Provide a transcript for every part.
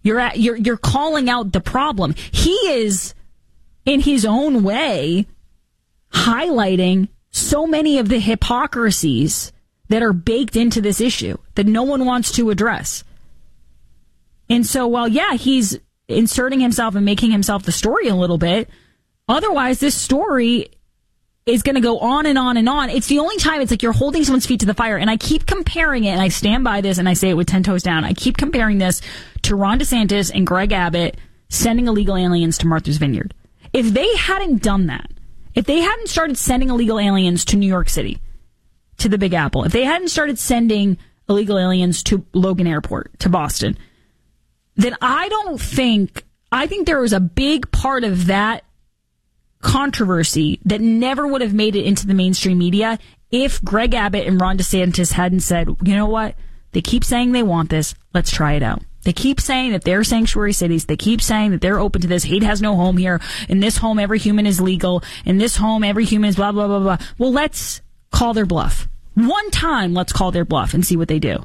You're calling out the problem. He is, in his own way, highlighting so many of the hypocrisies that are baked into this issue that no one wants to address. And so, while, yeah, he's inserting himself and making himself the story a little bit, otherwise this story is going to go on and on and on. It's the only time it's like you're holding someone's feet to the fire. And I keep comparing it, and I stand by this, and I say it with 10 toes down. I keep comparing this to Ron DeSantis and Greg Abbott sending illegal aliens to Martha's Vineyard. If they hadn't done that, if they hadn't started sending illegal aliens to New York City, to the Big Apple, if they hadn't started sending illegal aliens to Logan Airport, to Boston, then I think there was a big part of that controversy that never would have made it into the mainstream media if Greg Abbott and Ron DeSantis hadn't said, you know what, they keep saying they want this, let's try it out. They keep saying that they're sanctuary cities. They keep saying that they're open to this. Hate has no home here. In this home, every human is legal. In this home, every human is blah, blah, blah, blah. Well, let's call their bluff. One time, let's call their bluff and see what they do.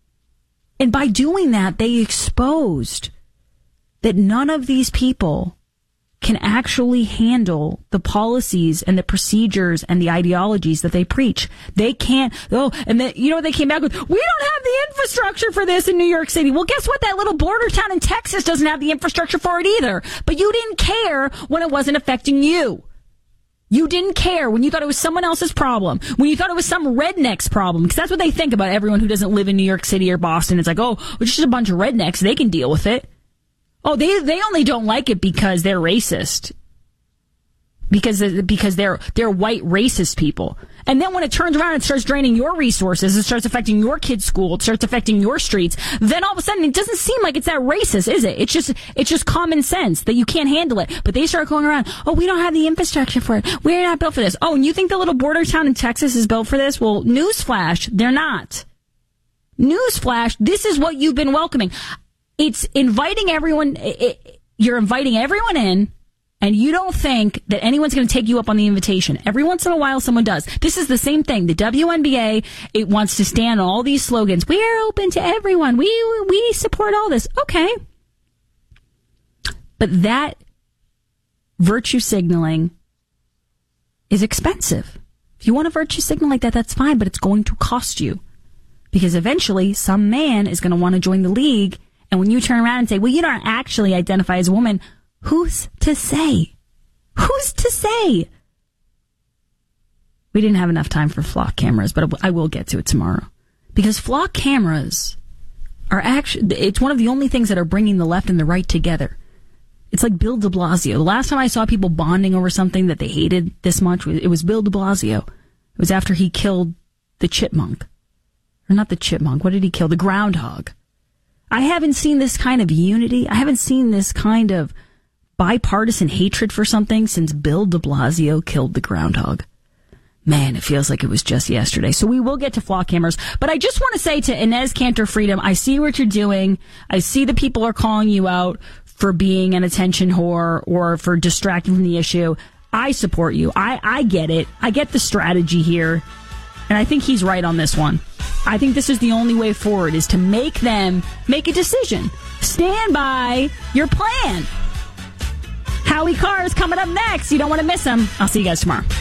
And by doing that, they exposed that none of these people can actually handle the policies and the procedures and the ideologies that they preach. They can't. Oh, and then, you know what they came back with? We don't have the infrastructure for this in New York City. Well, guess what? That little border town in Texas doesn't have the infrastructure for it either. But you didn't care when it wasn't affecting you. You didn't care when you thought it was someone else's problem, when you thought it was some redneck's problem, because that's what they think about everyone who doesn't live in New York City or Boston. It's like, oh, we're just a bunch of rednecks. They can deal with it. Oh, they only don't like it because they're racist. Because they're white racist people. And then when it turns around and starts draining your resources, it starts affecting your kid's school, it starts affecting your streets, then all of a sudden it doesn't seem like it's that racist, is it? It's just common sense that you can't handle it. But they start going around, oh, we don't have the infrastructure for it. We're not built for this. Oh, and you think the little border town in Texas is built for this? Well, newsflash, they're not. Newsflash, this is what you've been welcoming. It's inviting everyone, you're inviting everyone in, and you don't think that anyone's going to take you up on the invitation. Every once in a while, someone does. This is the same thing. The WNBA, it wants to stand on all these slogans. We are open to everyone. We support all this. Okay. But that virtue signaling is expensive. If you want a virtue signal like that, that's fine, but it's going to cost you. Because eventually, some man is going to want to join the league, and when you turn around and say, well, you don't actually identify as a woman, who's to say? Who's to say? We didn't have enough time for flock cameras, but I will get to it tomorrow. Because flock cameras are actually, it's one of the only things that are bringing the left and the right together. It's like Bill de Blasio. The last time I saw people bonding over something that they hated this much, it was Bill de Blasio. It was after he killed the chipmunk. Or not the chipmunk. What did he kill? The groundhog. I haven't seen this kind of unity. I haven't seen this kind of bipartisan hatred for something since Bill de Blasio killed the groundhog. Man, it feels like it was just yesterday. So we will get to flock cameras. But I just want to say to Inez Cantor Freedom, I see what you're doing. I see that people are calling you out for being an attention whore or for distracting from the issue. I support you. I get it. I get the strategy here. And I think he's right on this one. I think this is the only way forward, is to make them make a decision. Stand by your plan. Howie Carr is coming up next. You don't want to miss him. I'll see you guys tomorrow.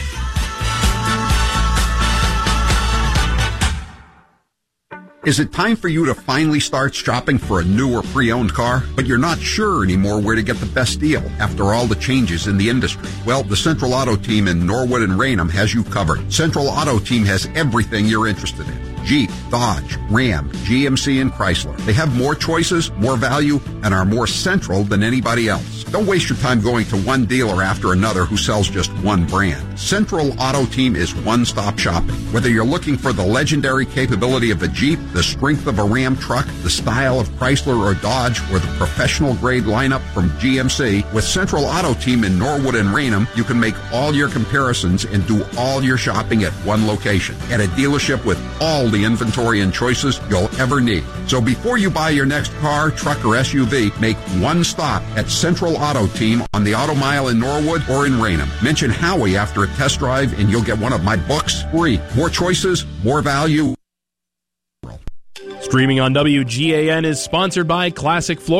Is it time for you to finally start shopping for a new or pre-owned car, but you're not sure anymore where to get the best deal after all the changes in the industry? Well, the Central Auto Team in Norwood and Raynham has you covered. Central Auto Team has everything you're interested in. Jeep, Dodge, Ram, GMC, and Chrysler. They have more choices, more value, and are more central than anybody else. Don't waste your time going to one dealer after another who sells just one brand. Central Auto Team is one-stop shopping. Whether you're looking for the legendary capability of a Jeep, the strength of a Ram truck, the style of Chrysler or Dodge, or the professional-grade lineup from GMC, with Central Auto Team in Norwood and Raynham, you can make all your comparisons and do all your shopping at one location, at a dealership with all the inventory and choices you'll ever need. So before you buy your next car, truck, or SUV, make one stop at Central Auto Team on the Auto Mile in Norwood or in Raynham. Mention Howie after a test drive and you'll get one of my books free. More choices, more value. Streaming on WGAN is sponsored by Classic Flooring.